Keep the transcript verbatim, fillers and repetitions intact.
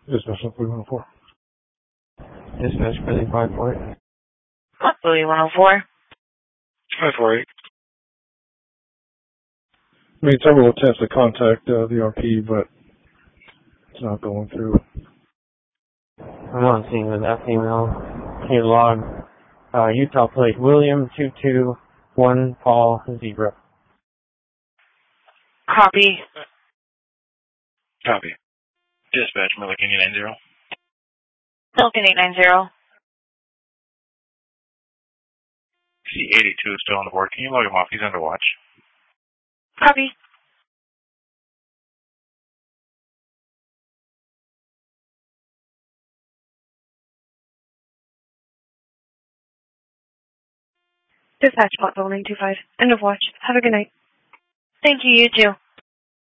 Dispatch three one four. Dispatch Billy five four eight. Billy one oh four. five four eight. Made several attempts to contact uh, the R P, but it's not going through. I'm on scene with that female. He logged uh, Utah plate William two two one Paul Zebra. Copy. Copy. Dispatch Milliken eight nine zero. Milliken eight nine zero. C eighty-two is still on the board. Can you log him off? He's under watch. Copy. Dispatch Pot nine two five. End of watch. Have a good night. Thank you, you too.